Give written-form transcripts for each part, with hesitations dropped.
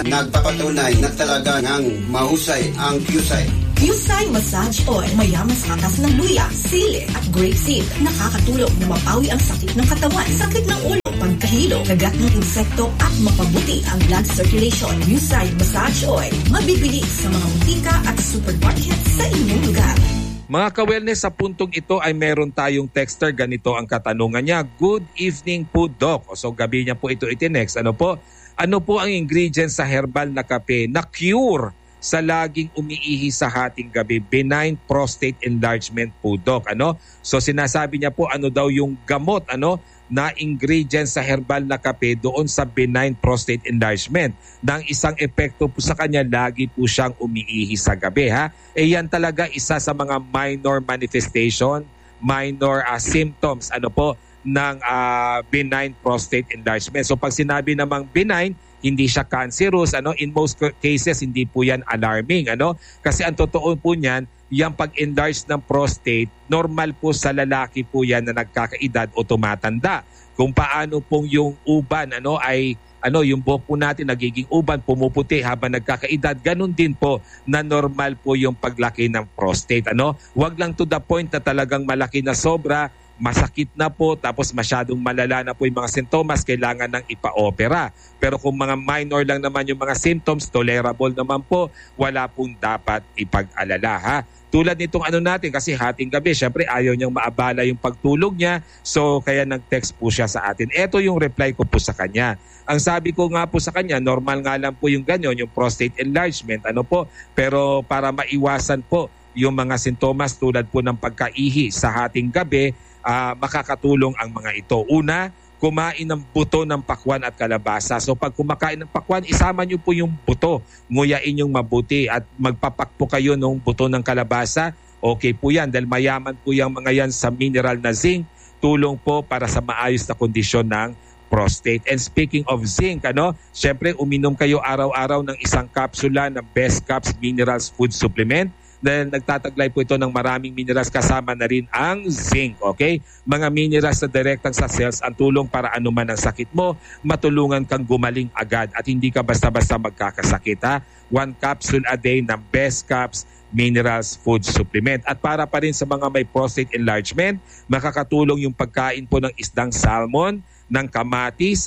Nagpapatunay na talaga ng mahusay ang Qusay. Qusay Massage Oil, mayaman sa katas ng luya, sili at grapeseed. Nakakatulong na mapawi ang sakit ng katawan, sakit ng ulo, pagkahilo, kagat ng insekto at mapabuti ang blood circulation. Qusay Massage Oil, mabibili sa mga butika at supermarket sa inyong lugar. Mga ka-wellness, sa puntong ito ay meron tayong texter. Ganito ang katanungan niya. Good evening po, Doc. So gabi niya po ito itinext. Ano po ang ingredients sa herbal na kape na cure sa laging umiihi sa hating gabi? Benign prostate enlargement po, Doc. So sinasabi niya po daw yung gamot na ingredients sa herbal na kape doon sa benign prostate enlargement. Nang isang epekto po sa kanya, lagi po siyang umiihi sa gabi. Yan talaga isa sa mga minor manifestation, minor symptoms ng benign prostate enlargement. So pag sinabi namang benign, hindi siya cancerous. In most cases, hindi po yan alarming. Kasi ang totoo po niyan, yung pag-enlarge ng prostate, normal po sa lalaki po yan na nagkakaedad o tumatanda. Kung paano pong yung uban ay yung buhok po natin nagiging uban, pumuputi habang nagkakaedad, ganun din po na normal po yung paglaki ng prostate. Wag lang to the point na talagang malaki na sobra, masakit na po, tapos masyadong malala na po yung mga sintomas, kailangan ng ipa-opera. Pero kung mga minor lang naman yung mga symptoms, tolerable naman po, wala pong dapat ipag-alala. Tulad nitong natin, kasi hating gabi, syempre ayaw niyang maabala yung pagtulog niya, so kaya nag-text po siya sa atin. Ito yung reply ko po sa kanya. Ang sabi ko nga po sa kanya, normal nga lang po yung ganyan, yung prostate enlargement, pero para maiwasan po yung mga sintomas tulad po ng pagkaihi sa hating gabi, makakatulong ang mga ito. Una, kumain ng buto ng pakwan at kalabasa. So pag kumakain ng pakwan, isama nyo po yung buto. Nguyain yung mabuti at magpapakpo kayo ng buto ng kalabasa. Okay po yan dahil mayaman po yung mga yan sa mineral na zinc. Tulong po para sa maayos na kondisyon ng prostate. And speaking of zinc, syempre uminom kayo araw-araw ng isang kapsula ng Best Caps Minerals Food Supplement. Dahil nagtataglay po ito ng maraming minerals, kasama na rin ang zinc. Okay? Mga minerals na direktang sa cells ang tulong para anuman ang sakit mo, matulungan kang gumaling agad at hindi ka basta-basta magkakasakit. 1 capsule a day ng Best Caps Minerals Food Supplement. At para pa rin sa mga may prostate enlargement, makakatulong yung pagkain po ng isdang salmon, ng kamatis,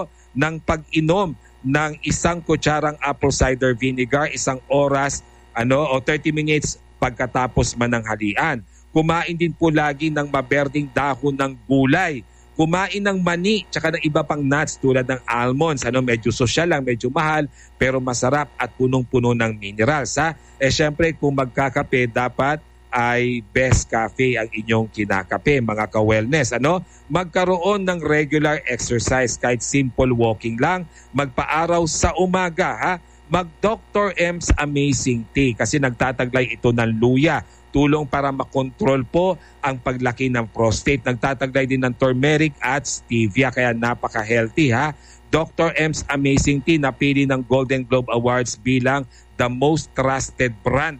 ng pag-inom ng isang kutsarang apple cider vinegar, isang oras o 30 minutes pagkatapos mananghalian. Kumain din po lagi ng maberding dahon ng gulay. Kumain ng mani tsaka ng iba pang nuts tulad ng almonds. Medyo social lang, medyo mahal, pero masarap at punong-puno ng minerals. Syempre kung magkakape, dapat ay Best Cafe ang inyong kinakape, mga ka-wellness. Magkaroon ng regular exercise, kahit simple walking lang, magpaaraw sa umaga, mag-Dr. M's Amazing Tea kasi nagtataglay ito ng luya. Tulong para makontrol po ang paglaki ng prostate. Nagtataglay din ng turmeric at stevia kaya napaka-healthy. Dr. M's Amazing Tea napili ng Golden Globe Awards bilang the most trusted brand.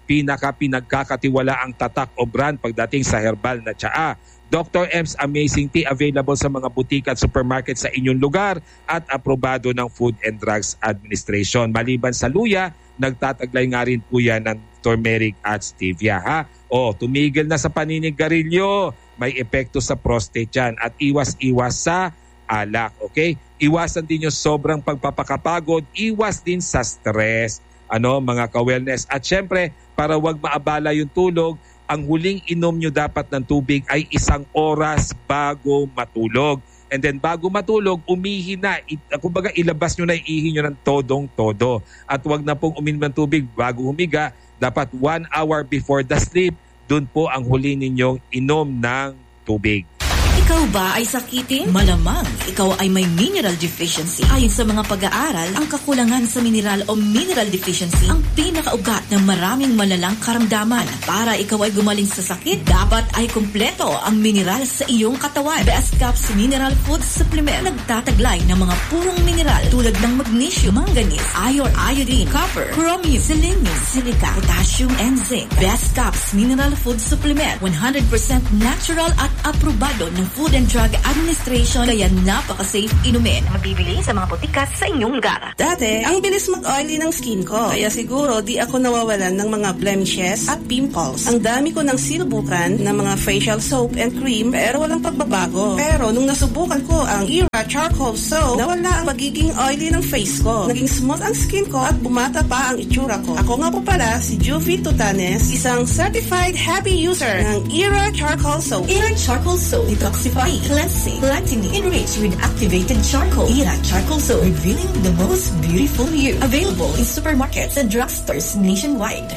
Pinagkakatiwala ang tatak o brand pagdating sa herbal na tsaa. Dr. M's Amazing Tea available sa mga butika at supermarket sa inyong lugar at aprobado ng Food and Drugs Administration. Maliban sa luya, nagtataglay nga rin po yan ng turmeric at stevia. Tumigil na sa paninigarilyo. May epekto sa prostate yan at iwas-iwas sa alak. Okay? Iwasan din yung sobrang pagpapakapagod. Iwas din sa stress. Mga ka-wellness. At syempre, para wag maabala yung tulog, ang huling inom nyo dapat ng tubig ay 1 oras bago matulog. And then bago matulog, umihi na. Kumbaga ilabas nyo na ihi nyo ng todong-todo. At wag na pong uminom ng tubig bago humiga. Dapat 1 hour before the sleep, dun po ang huli ninyong inom ng tubig. Ikaw ba ay sakitin? Malamang ikaw ay may mineral deficiency. Ayon sa mga pag-aaral, ang kakulangan sa mineral o mineral deficiency ang pinakaugat ng maraming malalang karamdaman. Para ikaw ay gumaling sa sakit, dapat ay kumpleto ang mineral sa iyong katawan. Best Caps Mineral Food Supplement nagtataglay ng mga purong mineral tulad ng magnesium, manganese, iron, iodine, copper, chromium, selenium, silica, potassium, and zinc. Best Caps Mineral Food Supplement, 100% natural at aprobado ng Food and Drug Administration kaya napaka-safe inumin. Mabibili sa mga botika sa inyong lugar. Dati, ang bilis mag-oily ng skin ko. Kaya siguro di ako nawawalan ng mga blemishes at pimples. Ang dami ko nang sinubukan ng mga facial soap and cream pero walang pagbabago. Pero nung nasubukan ko ang Era Charcoal Soap, nawala ang pagiging oily ng face ko. Naging smooth ang skin ko at bumata pa ang itsura ko. Ako nga po pala si Juvie Tutanes, isang certified happy user ng Era Charcoal Soap. Era Charcoal Soap, detoxifying, cleansing, lightening, enriched with activated charcoal. Era Charcoal Soap, revealing the most beautiful you. Available in supermarkets and drugstores nationwide.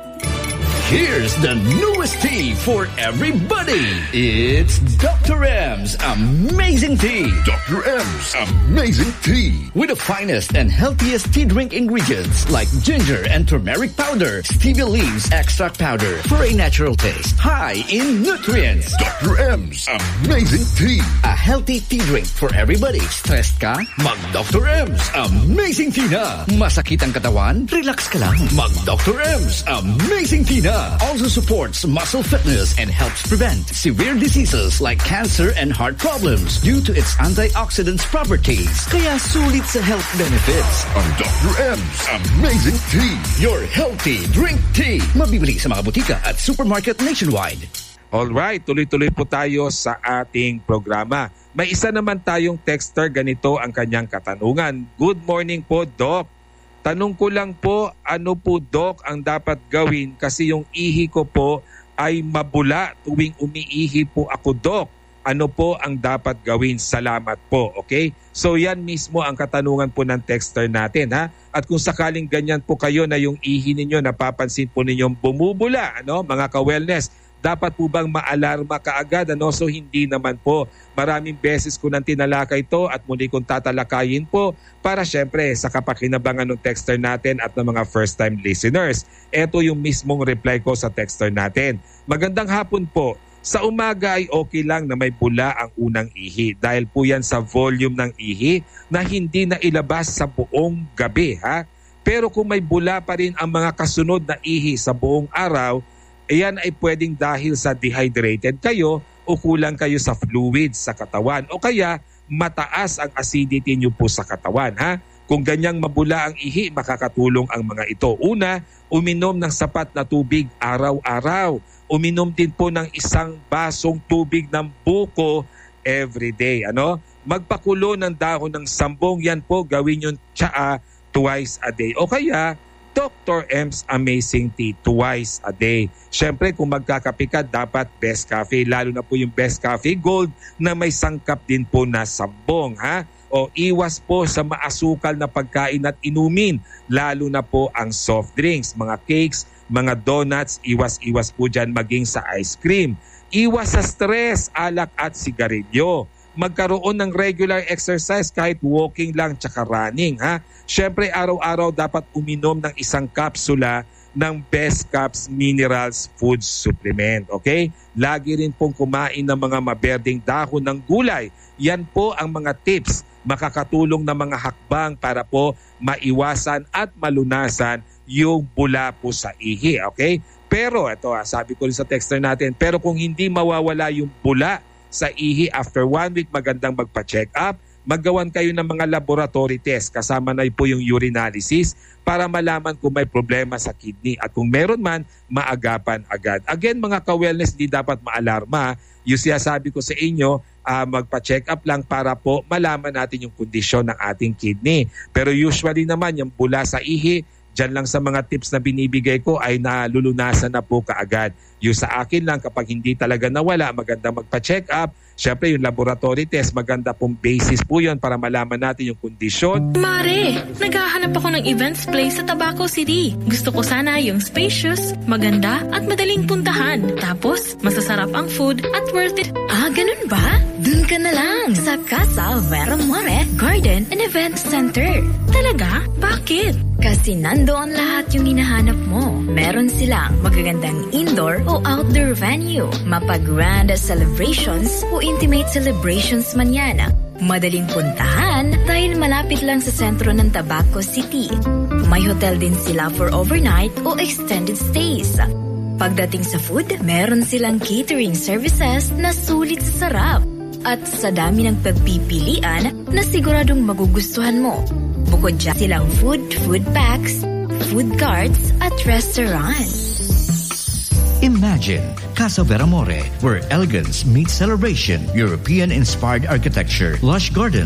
Here's the newest tea for everybody. It's Dr. M's Amazing Tea. Dr. M's Amazing Tea. With the finest and healthiest tea drink ingredients like ginger and turmeric powder, stevia leaves extract powder for a natural taste, high in nutrients. Dr. M's Amazing Tea. A healthy tea drink for everybody. Stressed ka? Mag Dr. M's Amazing Tea na. Masakit ang katawan? Relax ka lang. Mag Dr. M's Amazing Tea na. Also supports muscle fitness and helps prevent severe diseases like cancer and heart problems due to its antioxidants properties. Kaya sulit sa health benefits. Ang Dr. M's Amazing Tea. Your healthy drink tea. Mabibili sa mga butika at supermarket nationwide. Alright, tuloy-tuloy po tayo sa ating programa. May isa naman tayong texter, ganito ang kanyang katanungan. Good morning po, Doc. Tanong ko lang po, ano po, Doc, ang dapat gawin kasi yung ihi ko po ay mabula tuwing umiihi po ako, Doc. Ano po ang dapat gawin? Salamat po, okay? So yan mismo ang katanungan po ng texter natin, ha? At kung sakaling ganyan po kayo na yung ihi ninyo, napapansin po ninyong bumubula, ano, mga ka-wellness, dapat po bang maalarma kaagad? Ano? So hindi naman po. Maraming beses ko nang tinalakay ito at muli kong tatalakayin po para syempre sa kapakinabangan ng texter natin at ng mga first-time listeners. Ito yung mismong reply ko sa texter natin. Magandang hapon po. Sa umaga ay okay lang na may bula ang unang ihi dahil po yan sa volume ng ihi na hindi na ilabas sa buong gabi. Ha? Pero kung may bula pa rin ang mga kasunod na ihi sa buong araw, iyan ay pwedeng dahil sa dehydrated kayo o kulang kayo sa fluids sa katawan o kaya mataas ang acidity nyo po sa katawan. Ha? Kung ganyang mabula ang ihi, makakatulong ang mga ito. Una, uminom ng sapat na tubig araw-araw. Uminom din po ng isang basong tubig ng buko every day. Ano? Magpakulo ng dahon ng sambong, yan po gawin yung tsaa twice a day. O kaya, Dr. M's Amazing Tea twice a day. Siyempre, kung magkakape ka, dapat Best Cafe. Lalo na po yung Best Cafe Gold na may sangkap din po na sambong. Ha? O iwas po sa maasukal na pagkain at inumin. Lalo na po ang soft drinks, mga cakes, mga donuts. Iwas-iwas po dyan maging sa ice cream. Iwas sa stress, alak at sigarilyo. Magkaroon ng regular exercise kahit walking lang tsaka running. Ha? Siyempre, araw-araw dapat uminom ng isang kapsula ng Best Caps Minerals Food Supplement. Okay? Lagi rin pong kumain ng mga maberdeng dahon ng gulay. Yan po ang mga tips, makakatulong na mga hakbang para po maiwasan at malunasan yung bula po sa ihi. Okay? Pero, ito sabi ko rin sa texter natin, pero kung hindi mawawala yung bula sa ihi after 1 week, magandang magpa-check up. Maggawan kayo ng mga laboratory test kasama na po yung urinalysis para malaman kung may problema sa kidney at kung meron man, maagapan agad. Again, mga ka-wellness, di dapat maalarma. Yung sinasabi ko sa inyo, magpa-check up lang para po malaman natin yung kondisyon ng ating kidney. Pero usually naman, yung bula sa ihi, dyan lang sa mga tips na binibigay ko ay nalulunasan na po kaagad. Yung sa akin lang, kapag hindi talaga nawala, maganda magpa-check up. Siyempre, yung laboratory test, maganda pong basis po yun para malaman natin yung kondisyon. Mare, naghahanap ako ng events place sa Tabaco City. Gusto ko sana yung spacious, maganda at madaling puntahan. Tapos, masasarap ang food at worth it. Ah, ganun ba? Dun ka na lang sa Casa Vera More Garden and Event Center. Talaga? Bakit? Kasi nandoon lahat yung hinahanap mo. Meron silang magagandang indoor o outdoor venue, mapag-grand celebrations o intimate celebrations man yan. Madaling puntahan dahil malapit lang sa sentro ng Tabaco City. May hotel din sila for overnight o extended stays. Pagdating sa food, meron silang catering services na sulit sa sarap. at sa dami ng pagpipilian na siguradong magugustuhan mo. Bukod dyan silang food packs, food carts at restaurants. Imagine Casa Veramore, where elegance meets celebration, European-inspired architecture, lush gardens,